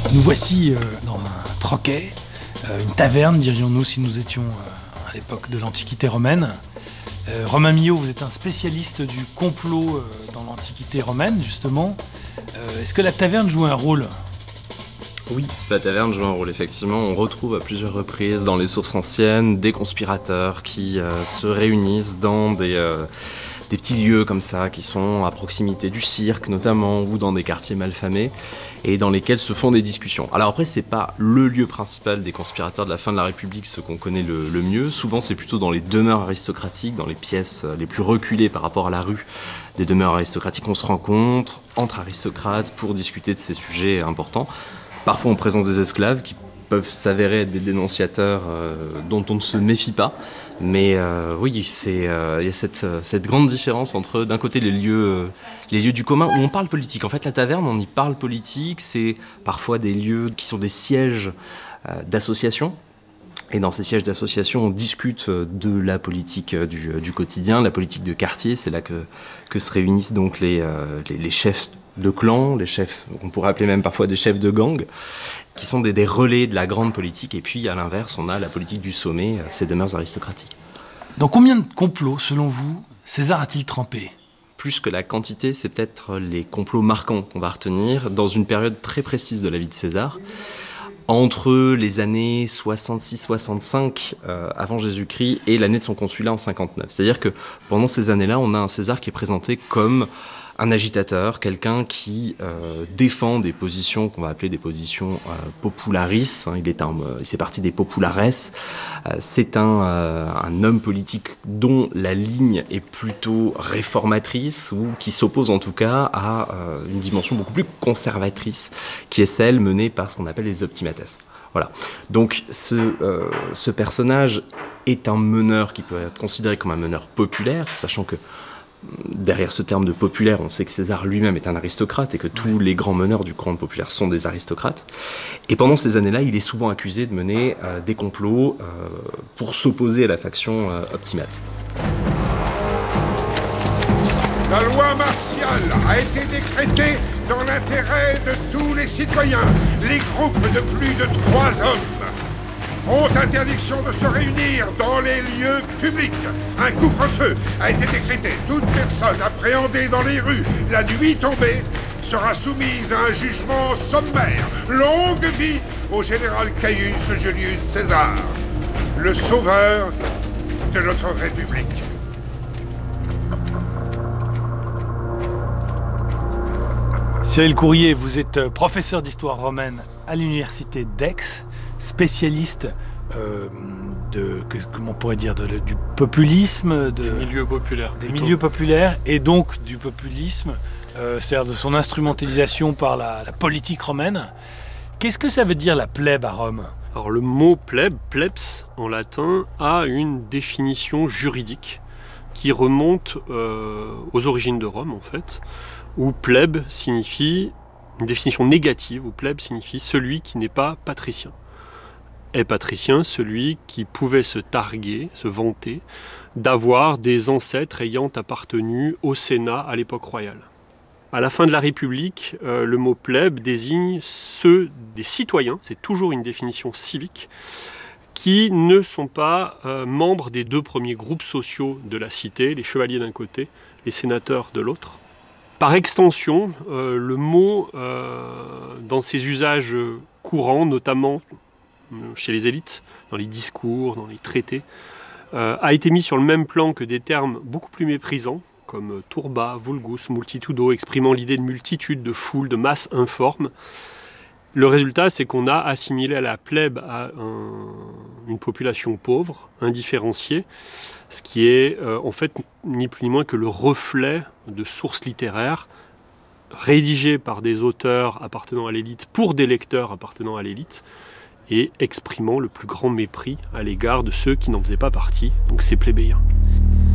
Nous voici dans un troquet, une taverne, dirions-nous si nous étions à l'époque de l'Antiquité romaine. Romain Miot, vous êtes un spécialiste du complot dans l'Antiquité romaine, justement. Est-ce que la taverne joue un rôle ? Oui, la taverne joue un rôle, effectivement. On retrouve à plusieurs reprises dans les sources anciennes des conspirateurs qui se réunissent dans des petits lieux comme ça, qui sont à proximité du cirque notamment, ou dans des quartiers malfamés, et dans lesquels se font des discussions. Alors après, c'est pas le lieu principal des conspirateurs de la fin de la République, ce qu'on connaît le mieux. Souvent, c'est plutôt dans les demeures aristocratiques, dans les pièces les plus reculées par rapport à la rue des demeures aristocratiques. On se rencontre entre aristocrates pour discuter de ces sujets importants. Parfois en présence des esclaves qui peuvent s'avérer être des dénonciateurs dont on ne se méfie pas. Mais oui, il y a cette grande différence entre, d'un côté, les lieux du commun où on parle politique. En fait, la taverne, on y parle politique. C'est parfois des lieux qui sont des sièges d'associations. Et dans ces sièges d'associations, on discute de la politique du quotidien, la politique de quartier. C'est là que se réunissent donc les chefs de clans, les chefs, on pourrait appeler même parfois des chefs de gang, qui sont des relais de la grande politique. Et puis, à l'inverse, on a la politique du sommet, ces demeures aristocratiques. Dans combien de complots, selon vous, César a-t-il trempé ? Plus que la quantité, c'est peut-être les complots marquants qu'on va retenir dans une période très précise de la vie de César. Entre les années 66-65 avant Jésus-Christ et l'année de son consulat en 59. C'est-à-dire que pendant ces années-là, on a un César qui est présenté comme un agitateur, quelqu'un qui défend des positions qu'on va appeler des positions popularistes. Il fait partie des populares. C'est un homme politique dont la ligne est plutôt réformatrice ou qui s'oppose en tout cas à une dimension beaucoup plus conservatrice, qui est celle menée par ce qu'on appelle les optimates. Voilà. Donc ce personnage est un meneur qui peut être considéré comme un meneur populaire, sachant que derrière ce terme de populaire, on sait que César lui-même est un aristocrate et que tous les grands meneurs du courant populaire sont des aristocrates. Et pendant ces années-là, il est souvent accusé de mener des complots pour s'opposer à la faction optimate. La loi martiale a été décrétée dans l'intérêt de tous les citoyens. Les groupes de plus de 3 hommes ont interdiction de se réunir dans les lieux publics. Un couvre-feu a été décrété. Toute personne appréhendée dans les rues la nuit tombée sera soumise à un jugement sommaire. Longue vie au général Caius Julius César, le sauveur de notre République. Cyril Courrier, vous êtes professeur d'histoire romaine à l'université d'Aix, spécialiste comment on pourrait dire, du populisme, des milieux populaires. Des milieux populaires et donc du populisme, c'est-à-dire de son instrumentalisation par la politique romaine. Qu'est-ce que ça veut dire la plèbe à Rome ? Alors le mot plèbe, plebs en latin, a une définition juridique qui remonte aux origines de Rome en fait, où plèbe signifie, une définition négative, où plèbe signifie celui qui n'est pas patricien. Est patricien celui qui pouvait se targuer, se vanter, d'avoir des ancêtres ayant appartenu au Sénat à l'époque royale. À la fin de la République, le mot plèbe désigne ceux des citoyens, c'est toujours une définition civique, qui ne sont pas membres des 2 premiers groupes sociaux de la cité, les chevaliers d'un côté, les sénateurs de l'autre. Par extension, le mot, dans ses usages courants, notamment chez les élites, dans les discours, dans les traités, a été mis sur le même plan que des termes beaucoup plus méprisants, comme turba, vulgus, multitudo, exprimant l'idée de multitude, de foule, de masse informe. Le résultat, c'est qu'on a assimilé à la plèbe à une population pauvre, indifférenciée, ce qui est en fait ni plus ni moins que le reflet de sources littéraires rédigées par des auteurs appartenant à l'élite pour des lecteurs appartenant à l'élite et exprimant le plus grand mépris à l'égard de ceux qui n'en faisaient pas partie, donc ces plébéiens.